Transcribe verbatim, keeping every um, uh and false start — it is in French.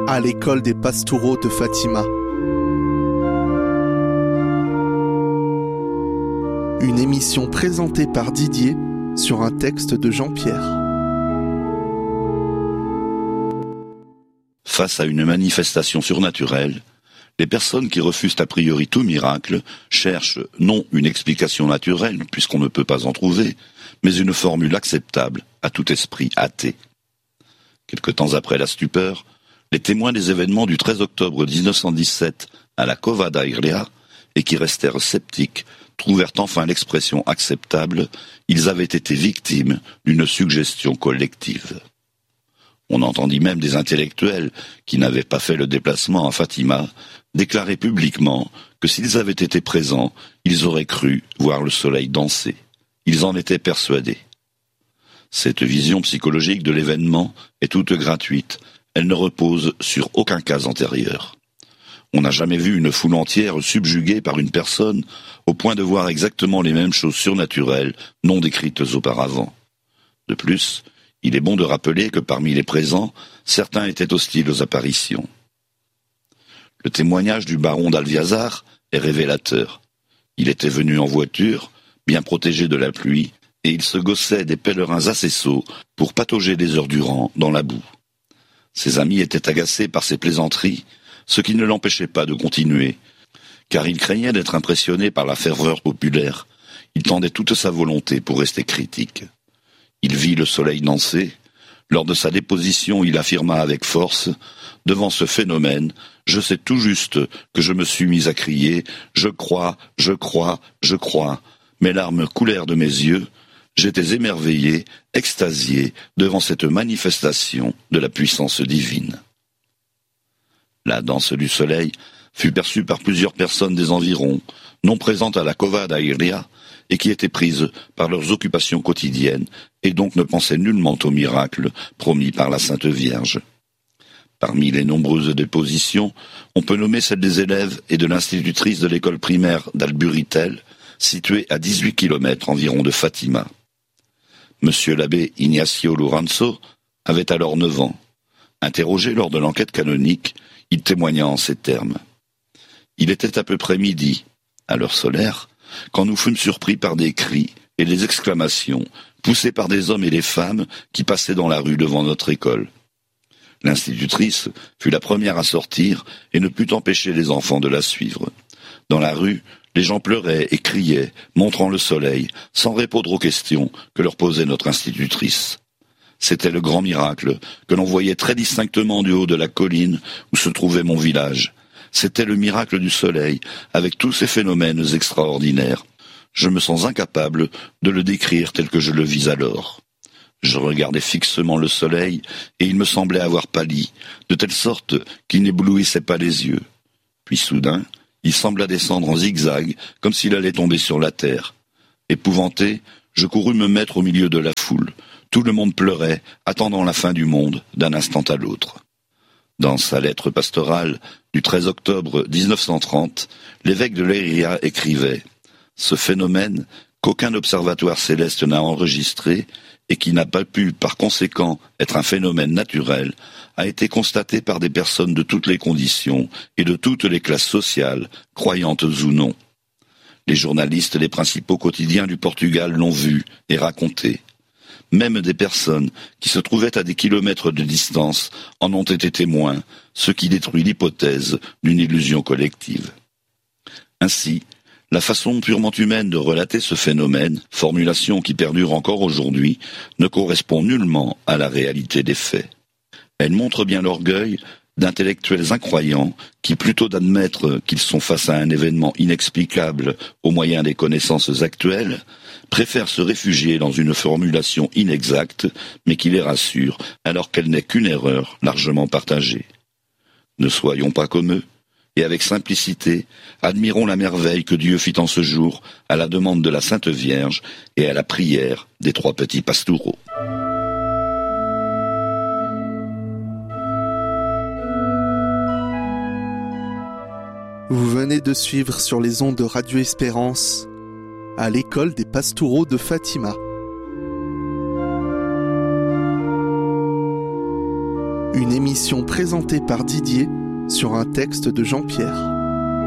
à l'école des Pastoureaux de Fatima. Une émission présentée par Didier sur un texte de Jean-Pierre. Face à une manifestation surnaturelle, les personnes qui refusent a priori tout miracle cherchent non une explication naturelle, puisqu'on ne peut pas en trouver, mais une formule acceptable à tout esprit athée. Quelque temps après la stupeur, les témoins des événements du treize octobre dix-neuf cent dix-sept à la Cova da Iria, et qui restèrent sceptiques, trouvèrent enfin l'expression acceptable, ils avaient été victimes d'une suggestion collective. On entendit même des intellectuels, qui n'avaient pas fait le déplacement à Fatima, déclarer publiquement que s'ils avaient été présents, ils auraient cru voir le soleil danser. Ils en étaient persuadés. Cette vision psychologique de l'événement est toute gratuite, elle ne repose sur aucun cas antérieur. On n'a jamais vu une foule entière subjuguée par une personne au point de voir exactement les mêmes choses surnaturelles non décrites auparavant. De plus, il est bon de rappeler que parmi les présents, certains étaient hostiles aux apparitions. Le témoignage du baron d'Alviazar est révélateur. Il était venu en voiture, bien protégé de la pluie, et il se gaussait des pèlerins assez sots pour patauger des heures durant dans la boue. Ses amis étaient agacés par ses plaisanteries, ce qui ne l'empêchait pas de continuer, car il craignait d'être impressionné par la ferveur populaire. Il tendait toute sa volonté pour rester critique. Il vit le soleil danser. Lors de sa déposition, il affirma avec force « Devant ce phénomène, je sais tout juste que je me suis mis à crier « Je crois, je crois, je crois ». Mes larmes coulèrent de mes yeux. J'étais émerveillé, extasié devant cette manifestation de la puissance divine. » La danse du soleil fut perçue par plusieurs personnes des environs, non présentes à la Cova da Iria, et qui étaient prises par leurs occupations quotidiennes, et donc ne pensaient nullement au miracle promis par la Sainte Vierge. Parmi les nombreuses dépositions, on peut nommer celle des élèves et de l'institutrice de l'école primaire d'Alburitel, située à dix-huit kilomètres environ de Fatima. Monsieur l'abbé Ignacio Lourenço avait alors neuf ans. Interrogé lors de l'enquête canonique, il témoigna en ces termes. « Il était à peu près midi, à l'heure solaire, quand nous fûmes surpris par des cris et des exclamations poussés par des hommes et des femmes qui passaient dans la rue devant notre école. L'institutrice fut la première à sortir et ne put empêcher les enfants de la suivre. Dans la rue, les gens pleuraient et criaient, montrant le soleil, sans répondre aux questions que leur posait notre institutrice. C'était le grand miracle que l'on voyait très distinctement du haut de la colline où se trouvait mon village. C'était le miracle du soleil, avec tous ces phénomènes extraordinaires. Je me sens incapable de le décrire tel que je le vis alors. Je regardais fixement le soleil, et il me semblait avoir pâli, de telle sorte qu'il n'éblouissait pas les yeux. Puis soudain, il sembla descendre en zigzag, comme s'il allait tomber sur la terre. Épouvanté, je courus me mettre au milieu de la foule. Tout le monde pleurait, attendant la fin du monde, d'un instant à l'autre. Dans sa lettre pastorale du treize octobre dix-neuf cent trente, l'évêque de Leiria écrivait « Ce phénomène qu'aucun observatoire céleste n'a enregistré et qui n'a pas pu, par conséquent, être un phénomène naturel, a été constaté par des personnes de toutes les conditions et de toutes les classes sociales, croyantes ou non. Les journalistes des principaux quotidiens du Portugal l'ont vu et raconté. Même des personnes qui se trouvaient à des kilomètres de distance en ont été témoins, ce qui détruit l'hypothèse d'une illusion collective. Ainsi, la façon purement humaine de relater ce phénomène, formulation qui perdure encore aujourd'hui, ne correspond nullement à la réalité des faits. Elle montre bien l'orgueil d'intellectuels incroyants qui, plutôt d'admettre qu'ils sont face à un événement inexplicable au moyen des connaissances actuelles, préfèrent se réfugier dans une formulation inexacte, mais qui les rassure, alors qu'elle n'est qu'une erreur largement partagée. Ne soyons pas comme eux, et avec simplicité, admirons la merveille que Dieu fit en ce jour à la demande de la Sainte Vierge et à la prière des trois petits pastoureaux. Vous venez de suivre sur les ondes de Radio Espérance à l'école des Pastoureaux de Fatima. Une émission présentée par Didier sur un texte de Jean-Pierre.